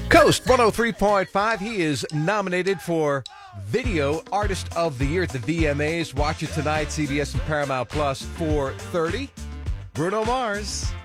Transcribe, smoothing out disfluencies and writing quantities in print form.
Coast 103.5. He is nominated for Video Artist of the Year at the VMAs. Watch it tonight, CBS and Paramount Plus, 4:30. Bruno Mars.